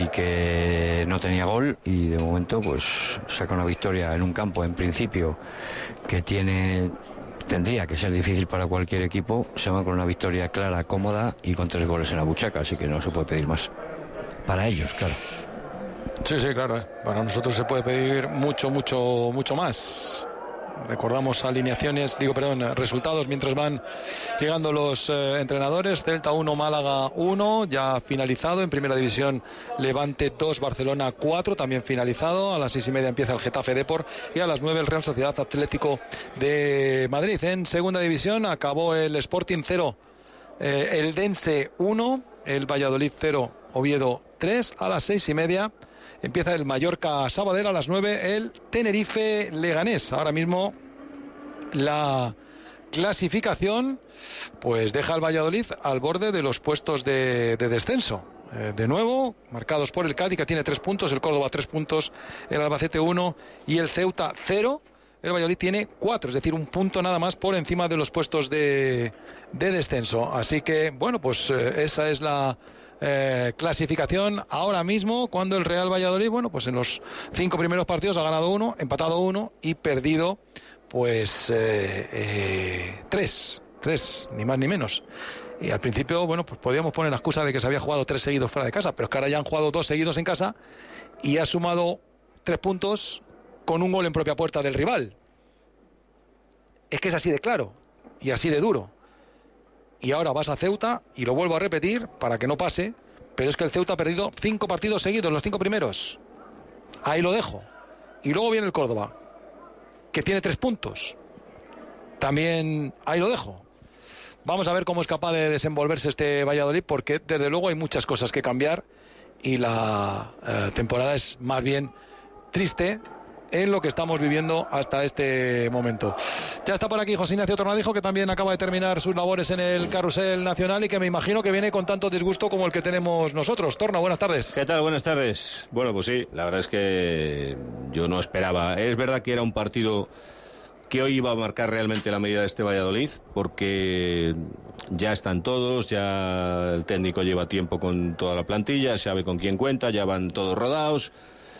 y que no tenía gol, y de momento pues saca una victoria en un campo en principio que tendría que ser difícil para cualquier equipo. Se va con una victoria clara, cómoda y con 3 goles en la buchaca, así que no se puede pedir más para ellos, claro. Sí, claro, para nosotros se puede pedir mucho más. Recordamos resultados mientras van llegando los entrenadores. Celta 1, Málaga 1, ya finalizado. En primera división, Levante 2, Barcelona 4, también finalizado. A las 6:30 empieza el Getafe Depor y a las 9 el Real Sociedad Atlético de Madrid. En segunda división acabó el Sporting 0, el Dense 1, el Valladolid 0, Oviedo 3. A las 6:30 empieza el Mallorca Sabadell, a las 9 el Tenerife Leganés. Ahora mismo la clasificación pues deja al Valladolid al borde de los puestos de descenso. De nuevo, marcados por el Cádiz, que tiene 3 puntos, el Córdoba 3 puntos, el Albacete 1 y el Ceuta 0. El Valladolid tiene 4, es decir, un punto nada más por encima de los puestos de descenso. Así que, bueno, pues esa es la clasificación ahora mismo, cuando el Real Valladolid, bueno, pues en los 5 primeros partidos ha ganado 1, empatado 1 y perdido pues 3, ni más ni menos. Y al principio, bueno, pues podíamos poner la excusa de que se había jugado 3 seguidos fuera de casa, pero es que ahora ya han jugado 2 seguidos en casa y ha sumado 3 puntos con un gol en propia puerta del rival. Es que es así de claro y así de duro. Y ahora vas a Ceuta, y lo vuelvo a repetir para que no pase, pero es que el Ceuta ha perdido 5 partidos seguidos, los 5 primeros. Ahí lo dejo. Y luego viene el Córdoba, que tiene 3 puntos. También ahí lo dejo. Vamos a ver cómo es capaz de desenvolverse este Valladolid, porque desde luego hay muchas cosas que cambiar y la temporada es más bien triste en lo que estamos viviendo hasta este momento. Ya está por aquí José Ignacio Tornadijo, que también acaba de terminar sus labores en el carrusel nacional y que me imagino que viene con tanto disgusto como el que tenemos nosotros. Torna, buenas tardes. ¿Qué tal? Buenas tardes. Bueno, pues sí, la verdad es que yo no esperaba. Es verdad que era un partido que hoy iba a marcar realmente la medida de este Valladolid, porque ya están todos, ya el técnico lleva tiempo con toda la plantilla, sabe con quién cuenta, ya van todos rodados.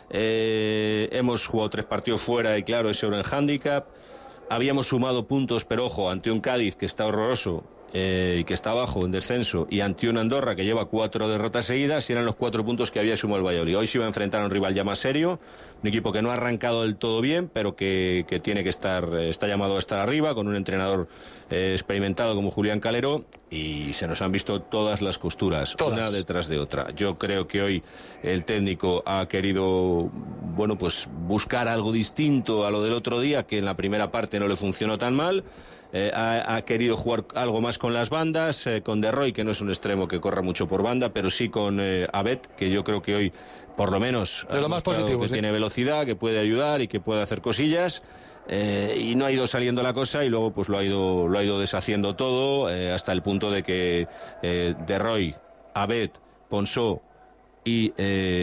Hemos jugado 3 partidos fuera y claro, ese era el hándicap. Habíamos sumado puntos, pero ojo, ante un Cádiz que está horroroso y que está abajo en descenso, y ante un Andorra que lleva 4 derrotas seguidas, y eran los 4 puntos que había sumado el Valladolid. Hoy se iba a enfrentar a un rival ya más serio, un equipo que no ha arrancado del todo bien, pero que tiene que está llamado a estar arriba, con un entrenador experimentado como Julián Calero, y se nos han visto todas las costuras, una detrás de otra. Yo creo que hoy el técnico ha querido, bueno, pues buscar algo distinto a lo del otro día, que en la primera parte no le funcionó tan mal. Ha querido jugar algo más con las bandas, con De Roy, que no es un extremo que corra mucho por banda, pero sí con Abed, que yo creo que hoy, por lo menos, de lo más positivo, que tiene velocidad, que puede ayudar y que puede hacer cosillas. Y no ha ido saliendo la cosa, y luego pues lo ha ido deshaciendo todo, hasta el punto de que De Roy, Abed, Ponsó y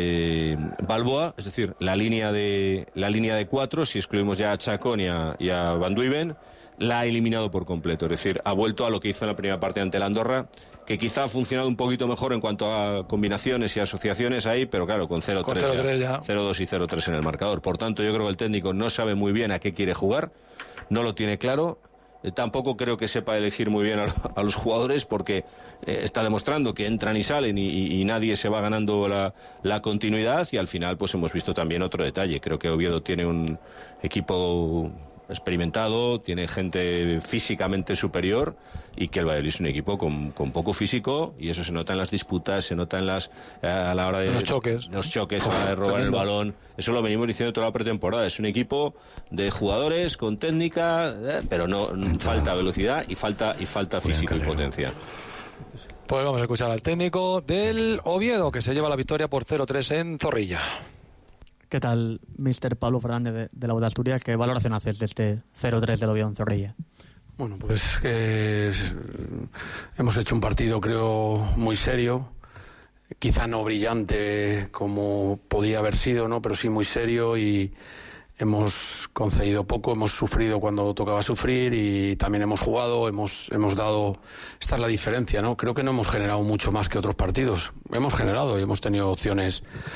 Balboa, es decir, la línea de 4, si excluimos ya a Chacón y a Van Duiven, la ha eliminado por completo. Es decir, ha vuelto a lo que hizo en la primera parte ante el Andorra, que quizá ha funcionado un poquito mejor en cuanto a combinaciones y asociaciones ahí, pero claro, con 0-3 ya. 0-2 y 0-3 en el marcador. Por tanto, yo creo que el técnico no sabe muy bien a qué quiere jugar, no lo tiene claro. Tampoco creo que sepa elegir muy bien a los jugadores, porque está demostrando que entran y salen y nadie se va ganando la continuidad, y al final pues hemos visto también otro detalle. Creo que Oviedo tiene un equipo experimentado, tiene gente físicamente superior, y que el Valladolid es un equipo con poco físico, y eso se nota en las disputas, se nota en a la hora de los choques, a la hora de robar el balón. Eso lo venimos diciendo toda la pretemporada. Es un equipo de jugadores con técnica, pero no falta velocidad y falta físico y potencia. Pues vamos a escuchar al técnico del Oviedo, que se lleva la victoria por 0-3 en Zorrilla. ¿Qué tal, Mr. Pablo Fernández de la U de Asturias? ¿Qué valoración haces de este 0-3 del Oviedo en Zorrilla? Bueno, pues que hemos hecho un partido, creo, muy serio, quizá no brillante como podía haber sido, ¿no? Pero sí muy serio, y hemos concedido poco, hemos sufrido cuando tocaba sufrir y también hemos jugado, hemos dado... Esta es la diferencia, ¿no? Creo que no hemos generado mucho más que otros partidos. Hemos generado y hemos tenido opciones